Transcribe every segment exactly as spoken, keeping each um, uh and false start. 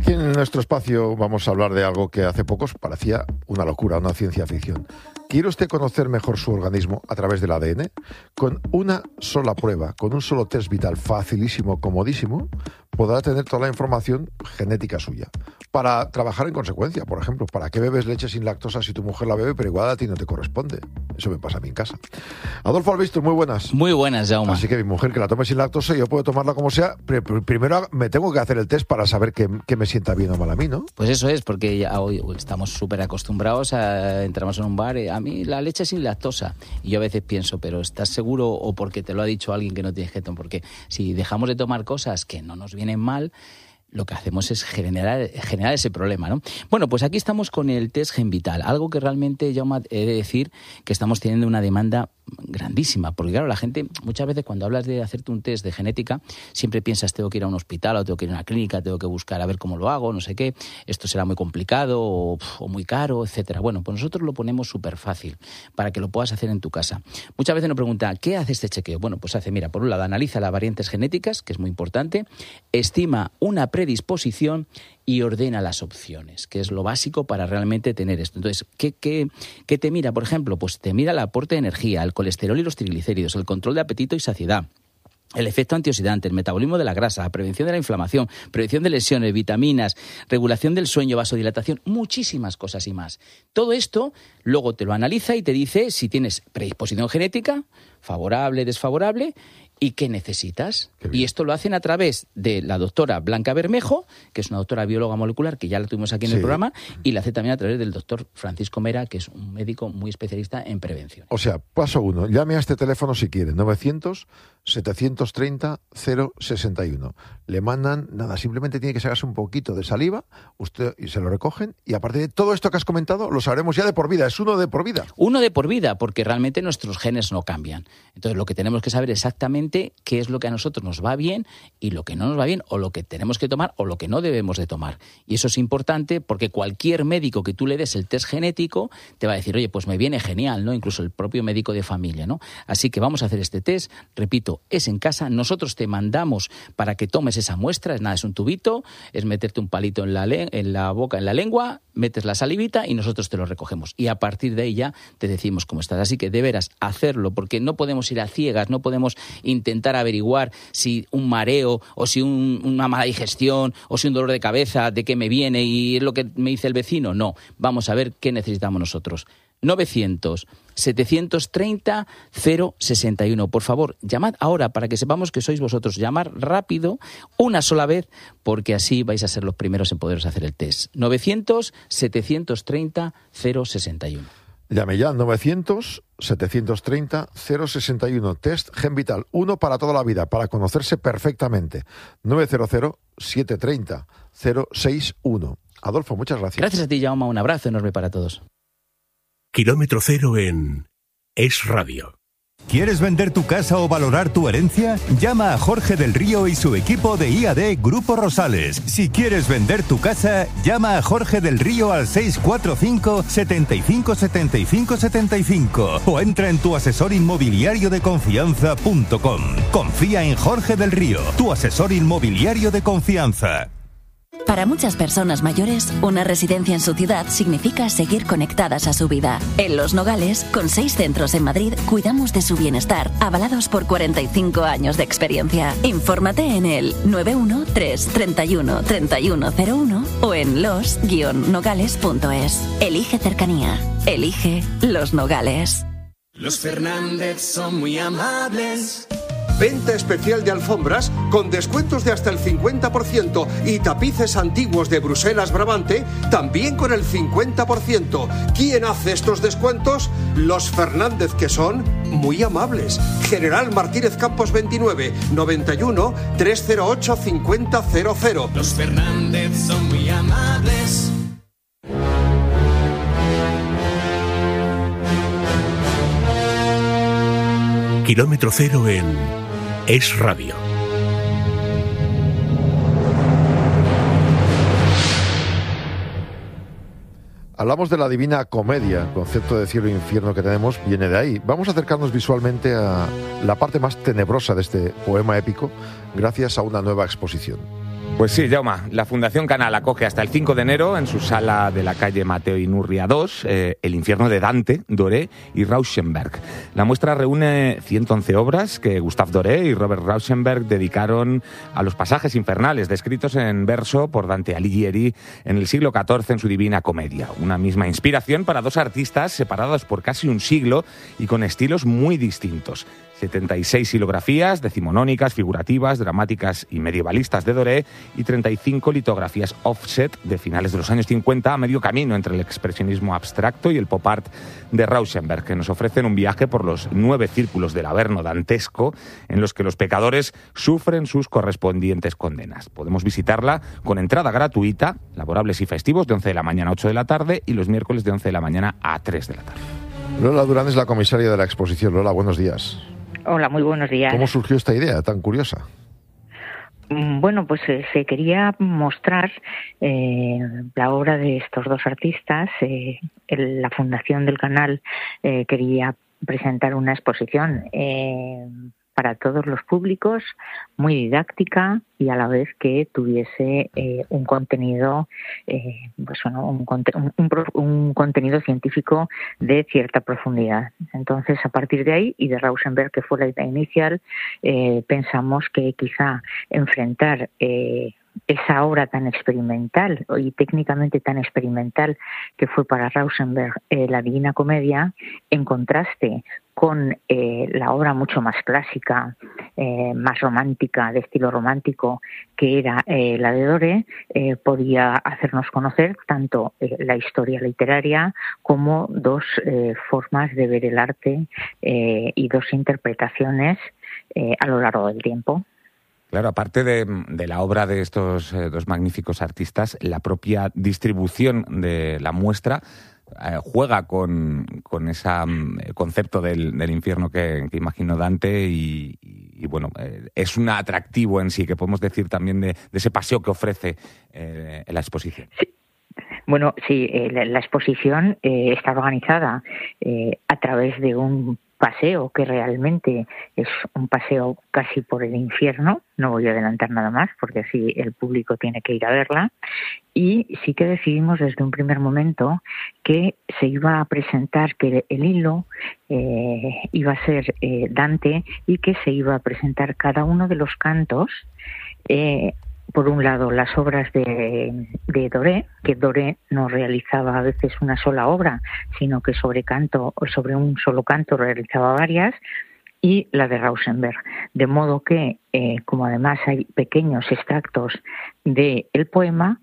Aquí en nuestro espacio vamos a hablar de algo que hace pocos parecía una locura, una ciencia ficción. ¿Quiere usted conocer mejor su organismo a través del A D N? Con una sola prueba, con un solo test vital facilísimo, comodísimo, podrá tener toda la información genética suya. Para trabajar en consecuencia, por ejemplo, ¿para qué bebes leche sin lactosa si tu mujer la bebe, pero igual a ti no te corresponde? Eso me pasa a mí en casa. Adolfo Albistur, muy buenas. Muy buenas, Jaume. Así que mi mujer que la tome sin lactosa, yo puedo tomarla como sea. Primero me tengo que hacer el test para saber que, que me sienta bien o mal a mí, ¿no? Pues eso es, porque ya hoy estamos súper acostumbrados a entramos en un bar y a mí la leche sin lactosa. Y yo a veces pienso, pero ¿estás seguro o porque te lo ha dicho alguien que no tienes que tomar? Porque si dejamos de tomar cosas que no nos vienen mal, lo que hacemos es generar, generar ese problema, ¿no? Bueno, pues aquí estamos con el test GenVital, algo que realmente, Jaume, he de decir que estamos teniendo una demanda grandísima, porque claro, la gente muchas veces cuando hablas de hacerte un test de genética siempre piensas tengo que ir a un hospital o tengo que ir a una clínica, tengo que buscar a ver cómo lo hago, no sé qué, esto será muy complicado o, o muy caro, etcétera. Bueno, pues nosotros lo ponemos súper fácil para que lo puedas hacer en tu casa. Muchas veces nos preguntan, ¿qué hace este chequeo? Bueno, pues hace, mira, por un lado analiza las variantes genéticas, que es muy importante, estima una predisposición y ordena las opciones, que es lo básico para realmente tener esto. Entonces, ¿qué, qué, qué te mira? Por ejemplo, pues te mira el aporte de energía, el colesterol y los triglicéridos, el control de apetito y saciedad, el efecto antioxidante, el metabolismo de la grasa, la prevención de la inflamación, prevención de lesiones, vitaminas, regulación del sueño, vasodilatación, muchísimas cosas y más. Todo esto luego te lo analiza y te dice si tienes predisposición genética, favorable, desfavorable, y qué necesitas. Y esto lo hacen a través de la doctora Blanca Bermejo, que es una doctora bióloga molecular, que ya la tuvimos aquí en sí. el programa, y la hace también a través del doctor Francisco Mera, que es un médico muy especialista en prevención. O sea, paso uno, llame a este teléfono si quiere, novecientos, setecientos treinta, cero sesenta y uno. Le mandan, nada, simplemente tiene que sacarse un poquito de saliva, usted y se lo recogen, y aparte de todo esto que has comentado, lo sabremos ya de por vida, es uno de por vida. Uno de por vida, porque realmente nuestros genes no cambian. Entonces, lo que tenemos que saber exactamente qué es lo que a nosotros nos va bien y lo que no nos va bien, o lo que tenemos que tomar o lo que no debemos de tomar. Y eso es importante porque cualquier médico que tú le des el test genético te va a decir, oye, pues me viene genial, ¿no? Incluso el propio médico de familia, ¿no? Así que vamos a hacer este test, repito, es en casa, nosotros te mandamos para que tomes esa muestra, es nada, es un tubito, es meterte un palito en la, le- en la boca, en la lengua, metes la salivita y nosotros te lo recogemos. Y a partir de ahí ya te decimos cómo estás. Así que deberás hacerlo, porque no podemos ir a ciegas, no podemos intentar averiguar si un mareo o si un, una mala digestión o si un dolor de cabeza, de qué me viene y es lo que me dice el vecino. No, vamos a ver qué necesitamos nosotros. novecientos, setecientos treinta, cero sesenta y uno. Por favor, llamad ahora para que sepamos que sois vosotros. Llamar rápido, una sola vez, porque así vais a ser los primeros en poderos hacer el test. novecientos, setecientos treinta, cero sesenta y uno. Llame ya, novecientos, setecientos treinta, cero sesenta y uno. Test GenVital, uno para toda la vida, para conocerse perfectamente. novecientos, setecientos treinta, cero sesenta y uno. Adolfo, muchas gracias. Gracias a ti, Jaume. Un abrazo enorme para todos. Kilómetro cero en Es Radio. ¿Quieres vender tu casa o valorar tu herencia? Llama a Jorge del Río y su equipo de I A D Grupo Rosales. Si quieres vender tu casa, llama a Jorge del Río al seis cuatro cinco, setenta y cinco, setenta y cinco, setenta y cinco o entra en tu asesor inmobiliario de confianza punto com. Confía en Jorge del Río, tu asesor inmobiliario de confianza. Para muchas personas mayores, una residencia en su ciudad significa seguir conectadas a su vida. En Los Nogales, con seis centros en Madrid, cuidamos de su bienestar, avalados por cuarenta y cinco años de experiencia. Infórmate en el nueve uno tres, treinta y uno, treinta y uno cero uno o en los guion nogales punto es. Elige cercanía. Elige Los Nogales. Los Fernández son muy amables. Venta especial de alfombras con descuentos de hasta el cincuenta por ciento y tapices antiguos de Bruselas Brabante también con el cincuenta por ciento. ¿Quién hace estos descuentos? Los Fernández, que son muy amables. General Martínez Campos veintinueve, noventa y uno, trescientos ocho, cincuenta cero cero. Los Fernández son muy amables. Kilómetro cero en Es Radio. Hablamos de la Divina Comedia, el concepto de cielo e infierno que tenemos viene de ahí. Vamos a acercarnos visualmente a la parte más tenebrosa de este poema épico gracias a una nueva exposición. Pues sí, Jaume, la Fundación Canal acoge hasta el cinco de enero en su sala de la calle Mateo Inurria dos eh, El infierno de Dante, Doré y Rauschenberg. La muestra reúne ciento once obras que Gustave Doré y Robert Rauschenberg dedicaron a los pasajes infernales descritos en verso por Dante Alighieri en el siglo catorce en su Divina Comedia. Una misma inspiración para dos artistas separados por casi un siglo y con estilos muy distintos. setenta y seis silografías decimonónicas, figurativas, dramáticas y medievalistas de Doré y treinta y cinco litografías offset de finales de los años cincuenta, a medio camino entre el expresionismo abstracto y el pop art de Rauschenberg, que nos ofrecen un viaje por los nueve círculos del Averno dantesco en los que los pecadores sufren sus correspondientes condenas. Podemos visitarla con entrada gratuita, laborables y festivos, de once de la mañana a ocho de la tarde y los miércoles de once de la mañana a tres de la tarde. Lola Durán es la comisaria de la exposición. Lola, buenos días. Hola, muy buenos días. ¿Cómo surgió esta idea tan curiosa? Bueno, pues eh, se quería mostrar eh, la obra de estos dos artistas. Eh, el, la Fundación del Canal eh, quería presentar una exposición eh, para todos los públicos, muy didáctica y a la vez que tuviese eh, un contenido, eh, pues bueno, un, un, un, un contenido científico de cierta profundidad. Entonces, a partir de ahí y de Rauschenberg, que fue la idea inicial, eh, pensamos que quizá enfrentar eh, esa obra tan experimental y técnicamente tan experimental que fue para Rauschenberg eh, la Divina Comedia, en contraste con eh, la obra mucho más clásica, eh, más romántica, de estilo romántico, que era eh, la de Doré, eh, podía hacernos conocer tanto eh, la historia literaria como dos eh, formas de ver el arte eh, y dos interpretaciones eh, a lo largo del tiempo. Claro, aparte de, de la obra de estos eh, dos magníficos artistas, la propia distribución de la muestra eh, juega con, con ese um, concepto del, del infierno que, que imaginó Dante y, y, y bueno, eh, es un atractivo en sí, que podemos decir también de, de ese paseo que ofrece eh, la exposición. Sí. Bueno, sí, eh, la, la exposición eh, está organizada eh, a través de un paseo que realmente es un paseo casi por el infierno. No voy a adelantar nada más porque así el público tiene que ir a verla. Y sí que decidimos desde un primer momento que se iba a presentar, que el hilo eh, iba a ser eh, Dante y que se iba a presentar cada uno de los cantos. Eh, Por un lado, las obras de, de Doré, que Doré no realizaba a veces una sola obra, sino que sobre canto o sobre un solo canto realizaba varias, y la de Rauschenberg. De modo que, eh, como además hay pequeños extractos del poema,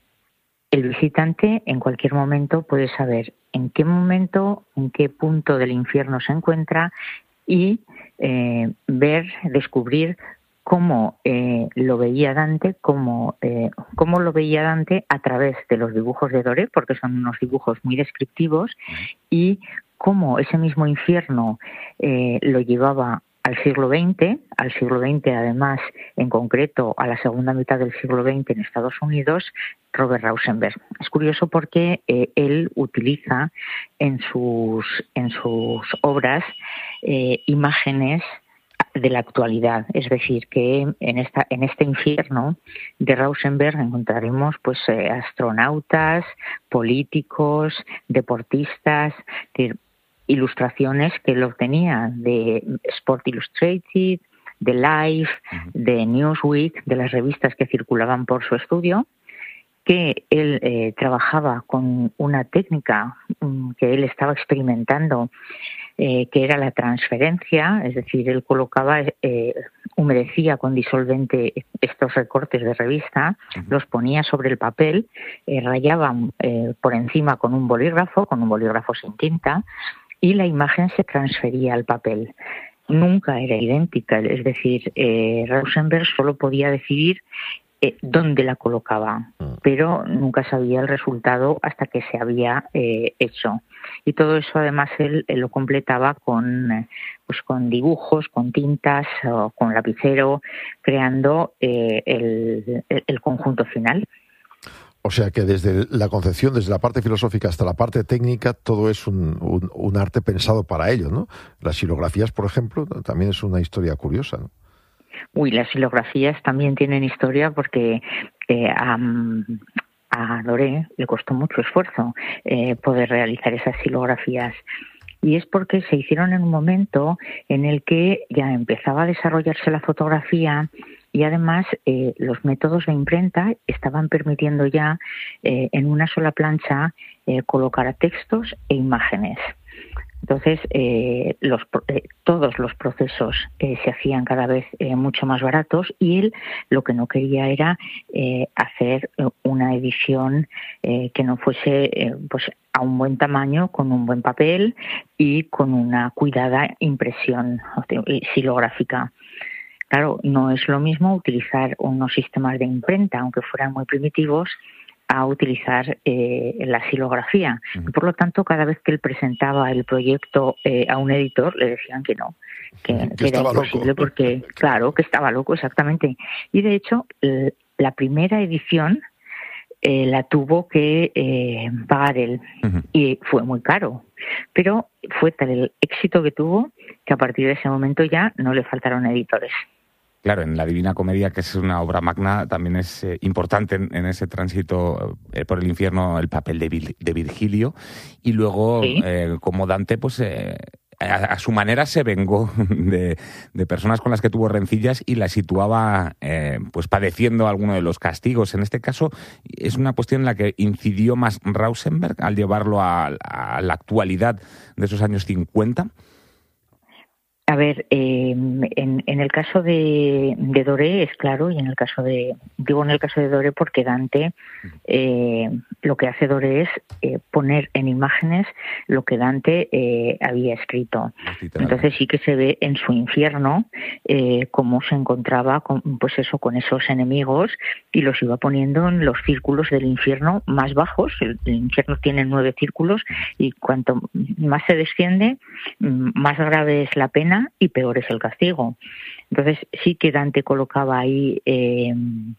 el visitante en cualquier momento puede saber en qué momento, en qué punto del infierno se encuentra y eh, ver, descubrir cómo eh, lo veía Dante, cómo, eh, cómo lo veía Dante a través de los dibujos de Doré, porque son unos dibujos muy descriptivos, y cómo ese mismo infierno eh, lo llevaba al siglo veinte, al siglo veinte además, en concreto a la segunda mitad del siglo veinte en Estados Unidos, Robert Rauschenberg. Es curioso porque eh, él utiliza en sus, en sus obras eh, imágenes de la actualidad, es decir, que en esta en este infierno de Rauschenberg encontraremos pues eh, astronautas, políticos, deportistas, de ilustraciones que él obtenía de Sport Illustrated, de Life, de Newsweek, de las revistas que circulaban por su estudio, que él eh, trabajaba con una técnica um, que él estaba experimentando, eh, que era la transferencia, es decir, él colocaba, eh, humedecía con disolvente estos recortes de revista, uh-huh. los ponía sobre el papel, eh, rayaba eh, por encima con un bolígrafo, con un bolígrafo sin tinta, y la imagen se transfería al papel. Nunca era idéntica, es decir, eh, Rauschenberg solo podía decidir Eh, dónde la colocaba, pero nunca sabía el resultado hasta que se había eh, hecho. Y todo eso además él, él lo completaba con, eh, pues con dibujos, con tintas o con lapicero, creando eh, el, el, el conjunto final. O sea que desde la concepción, desde la parte filosófica hasta la parte técnica, todo es un, un, un arte pensado para ello, ¿no? Las xilografías, por ejemplo, también es una historia curiosa, ¿no? Uy, las xilografías también tienen historia porque eh, a, a Doré le costó mucho esfuerzo eh, poder realizar esas xilografías. Y es porque se hicieron en un momento en el que ya empezaba a desarrollarse la fotografía y además eh, los métodos de imprenta estaban permitiendo ya eh, en una sola plancha eh, colocar textos e imágenes. Entonces, eh, los, eh, todos los procesos eh, se hacían cada vez eh, mucho más baratos y él lo que no quería era eh, hacer una edición eh, que no fuese eh, pues a un buen tamaño, con un buen papel y con una cuidada impresión xilográfica. Claro, no es lo mismo utilizar unos sistemas de imprenta, aunque fueran muy primitivos, a utilizar eh, la xilografía. Y por lo tanto, cada vez que él presentaba el proyecto eh, a un editor, le decían que no, que, que, que era imposible, loco. Porque, claro, que estaba loco, exactamente. Y de hecho, eh, la primera edición eh, la tuvo que eh, pagar él, uh-huh. y fue muy caro. Pero fue tal el éxito que tuvo que a partir de ese momento ya no le faltaron editores. Claro, en la Divina Comedia, que es una obra magna, también es eh, importante en, en ese tránsito eh, por el infierno el papel de, Vil, de Virgilio. Y luego, ¿sí? eh, como Dante, pues eh, a, a su manera se vengó de, de personas con las que tuvo rencillas y las situaba eh, pues padeciendo alguno de los castigos. En este caso, es una cuestión en la que incidió más Rauschenberg al llevarlo a, a la actualidad de esos años cincuenta. A ver, eh, en, en el caso de, de Doré es claro, y en el caso de, digo en el caso de Doré porque Dante, eh, lo que hace Doré es eh, poner en imágenes lo que Dante eh, había escrito. Entonces sí que se ve en su infierno eh, cómo se encontraba con, pues eso, con esos enemigos y los iba poniendo en los círculos del infierno más bajos. El, el infierno tiene nueve círculos y cuanto más se desciende, más grave es la pena y peor es el castigo. Entonces sí que Dante colocaba ahí, eh,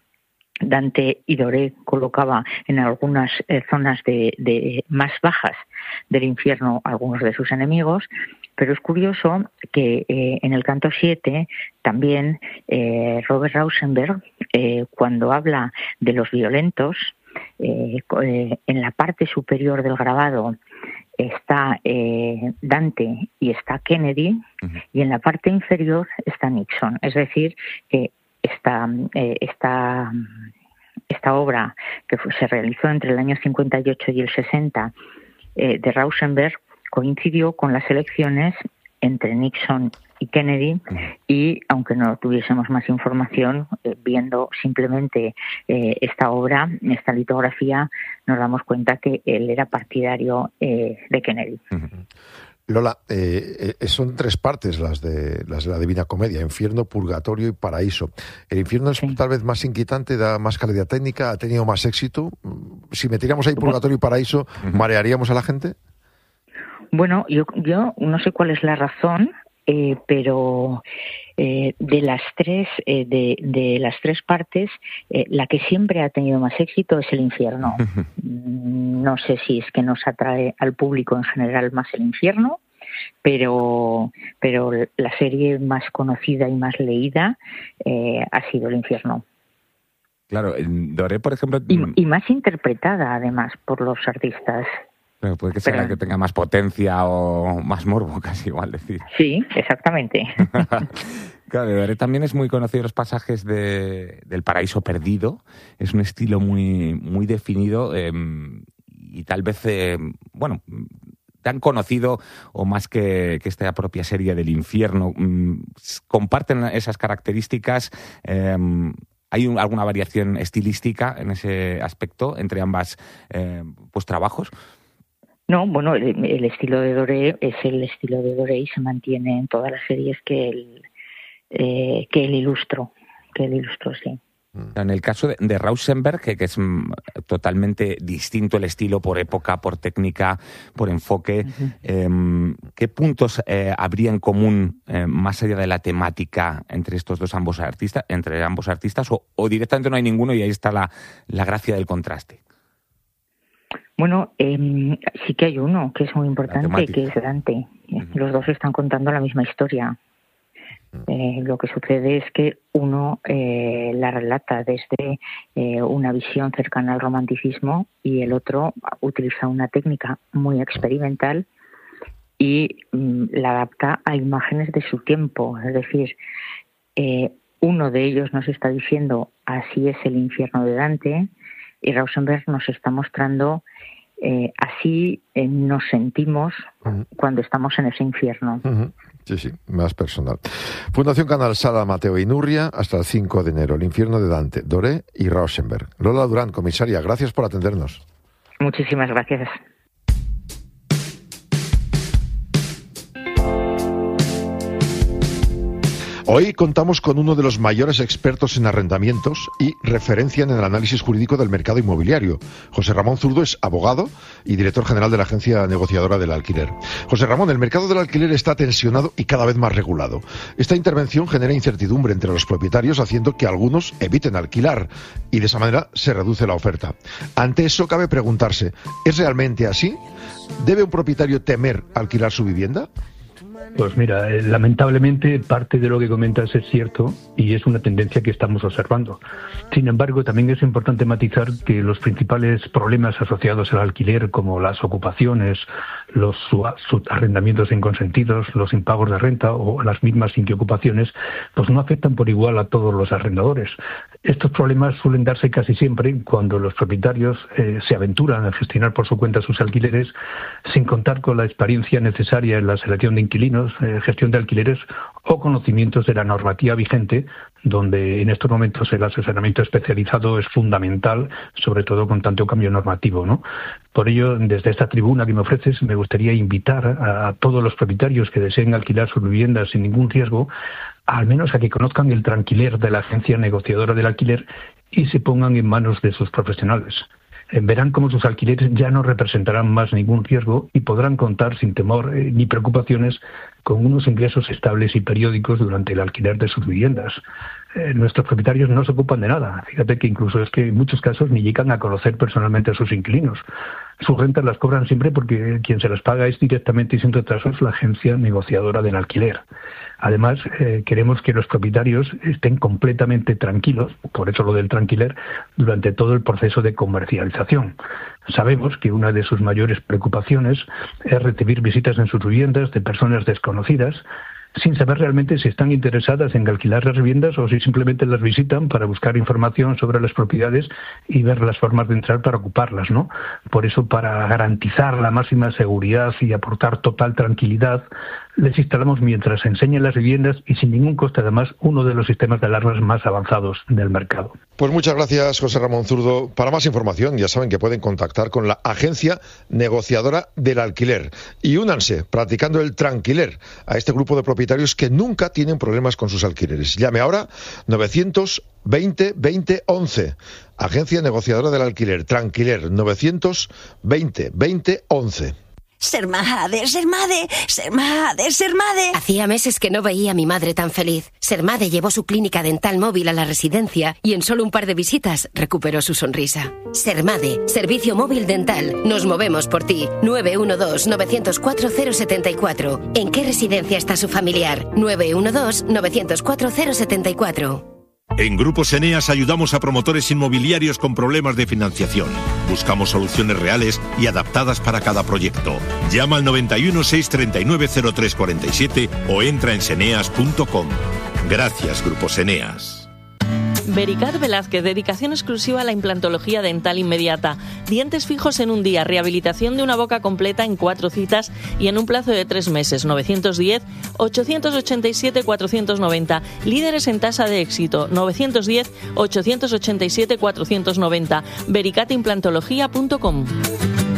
Dante y Doré colocaba en algunas eh, zonas de, de más bajas del infierno algunos de sus enemigos, pero es curioso que eh, en el canto siete también eh, Robert Rauschenberg, eh, cuando habla de los violentos, eh, eh, en la parte superior del grabado está eh, Dante y está Kennedy, uh-huh. y en la parte inferior está Nixon. Es decir, que esta, eh, esta, esta obra que fue, se realizó entre el año cincuenta y ocho y el sesenta eh, de Rauschenberg coincidió con las elecciones entre Nixon y Kennedy, uh-huh. y aunque no tuviésemos más información, eh, viendo simplemente eh, esta obra, esta litografía, nos damos cuenta que él era partidario eh, de Kennedy. Uh-huh. Lola, eh, eh, son tres partes las de, las de la Divina Comedia: infierno, purgatorio y paraíso. ¿El infierno es sí. tal vez más inquietante, da más calidad técnica, ha tenido más éxito? Si metiéramos ahí purgatorio y paraíso, uh-huh. ¿marearíamos a la gente? Bueno, yo, yo no sé cuál es la razón, eh, pero eh, de las tres eh, de, de las tres partes, eh, la que siempre ha tenido más éxito es el infierno. No sé si es que nos atrae al público en general más el infierno, pero pero la serie más conocida y más leída eh, ha sido el infierno. Claro, Doré, por ejemplo... Y, y más interpretada, además, por los artistas. Pero puede que sea Pero, la que tenga más potencia o más morbo, casi igual decir. Sí, exactamente. Claro, Doré también es muy conocido los pasajes de, del Paraíso Perdido. Es un estilo muy, muy definido eh, y tal vez, eh, bueno, tan conocido o más que, que esta propia serie del infierno. Comparten esas características. Eh, ¿Hay un, alguna variación estilística en ese aspecto entre ambas eh, pues, trabajos? No, bueno, el, el estilo de Doré es el estilo de Doré y se mantiene en todas las series que él, eh, que él ilustró, que él ilustró, sí. En el caso de, de Rauschenberg, que, que es mm, totalmente distinto el estilo por época, por técnica, por enfoque, uh-huh. eh, ¿qué puntos eh, habría en común eh, más allá de la temática entre estos dos ambos artistas, entre ambos artistas, o, o directamente no hay ninguno y ahí está la, la gracia del contraste? Bueno, eh, sí que hay uno que es muy importante, que es Dante. Uh-huh. Los dos están contando la misma historia. Eh, lo que sucede es que uno eh, la relata desde eh, una visión cercana al romanticismo y el otro utiliza una técnica muy experimental y mm, la adapta a imágenes de su tiempo. Es decir, eh, uno de ellos nos está diciendo así es el infierno de Dante y Rauschenberg nos está mostrando eh, así eh, nos sentimos uh-huh. cuando estamos en ese infierno. Uh-huh. Sí, sí, más personal. Fundación Canal Sala Mateo Inurria hasta el cinco de enero. El infierno de Dante, Doré y Rauschenberg. Lola Durán, comisaria, gracias por atendernos. Muchísimas gracias. Hoy contamos con uno de los mayores expertos en arrendamientos y referencia en el análisis jurídico del mercado inmobiliario. José Ramón Zurdo es abogado y director general de la Agencia Negociadora del Alquiler. José Ramón, el mercado del alquiler está tensionado y cada vez más regulado. Esta intervención genera incertidumbre entre los propietarios, haciendo que algunos eviten alquilar y de esa manera se reduce la oferta. Ante eso cabe preguntarse, ¿es realmente así? ¿Debe un propietario temer alquilar su vivienda? Pues mira, eh, lamentablemente parte de lo que comentas es cierto y es una tendencia que estamos observando. Sin embargo, también es importante matizar que los principales problemas asociados al alquiler, como las ocupaciones, los arrendamientos inconsentidos, los impagos de renta o las mismas inquiocupaciones, pues no afectan por igual a todos los arrendadores. Estos problemas suelen darse casi siempre cuando los propietarios eh, se aventuran a gestionar por su cuenta sus alquileres sin contar con la experiencia necesaria en la selección de inquilinos, eh, gestión de alquileres o conocimientos de la normativa vigente, donde en estos momentos el asesoramiento especializado es fundamental, sobre todo con tanto cambio normativo, ¿no? Por ello, desde esta tribuna que me ofreces, me gustaría invitar a, a todos los propietarios que deseen alquilar sus viviendas sin ningún riesgo, al menos a que conozcan el tranquiler de la Agencia Negociadora del Alquiler y se pongan en manos de sus profesionales. Verán cómo sus alquileres ya no representarán más ningún riesgo y podrán contar sin temor eh, ni preocupaciones con unos ingresos estables y periódicos durante el alquiler de sus viviendas. Eh, nuestros propietarios no se ocupan de nada. Fíjate que incluso es que en muchos casos ni llegan a conocer personalmente a sus inquilinos. Sus rentas las cobran siempre porque quien se las paga es directamente y sin retrasos la Agencia Negociadora del Alquiler. Además, eh, queremos que los propietarios estén completamente tranquilos, por eso lo del tranquiler, durante todo el proceso de comercialización. Sabemos que una de sus mayores preocupaciones es recibir visitas en sus viviendas de personas desconocidas, sin saber realmente si están interesadas en alquilar las viviendas o si simplemente las visitan para buscar información sobre las propiedades y ver las formas de entrar para ocuparlas, ¿no? Por eso, para garantizar la máxima seguridad y aportar total tranquilidad, les instalamos mientras enseñan las viviendas y sin ningún coste además uno de los sistemas de alarmas más avanzados del mercado. Pues muchas gracias, José Ramón Zurdo. Para más información ya saben que pueden contactar con la Agencia Negociadora del Alquiler y únanse practicando el tranquiler a este grupo de propietarios que nunca tienen problemas con sus alquileres. Llame ahora novecientos veinte veinte once. Agencia Negociadora del Alquiler, Tranquiler, novecientos veinte veinte once. Sermade, Sermade, Sermade, Sermade. Hacía meses que no veía a mi madre tan feliz. Sermade llevó su clínica dental móvil a la residencia y en solo un par de visitas recuperó su sonrisa. Sermade, servicio móvil dental. Nos movemos por ti. nueve uno dos, nueve cero cuatro, cero siete cuatro. ¿En qué residencia está su familiar? nueve uno dos, nueve cero cuatro, cero siete cuatro. En Grupos Eneas ayudamos a promotores inmobiliarios con problemas de financiación. Buscamos soluciones reales y adaptadas para cada proyecto. Llama al noventa y uno, seiscientos treinta y nueve, cero tres cuarenta y siete o entra en seneas punto com. Gracias, Grupos Eneas. Vericat Velázquez, dedicación exclusiva a la implantología dental inmediata. Dientes fijos en un día, rehabilitación de una boca completa en cuatro citas y en un plazo de tres meses. novecientos diez, ochocientos ochenta y siete, cuatrocientos noventa. Líderes en tasa de éxito. novecientos diez, ochocientos ochenta y siete, cuatrocientos noventa. vericat implantología punto com.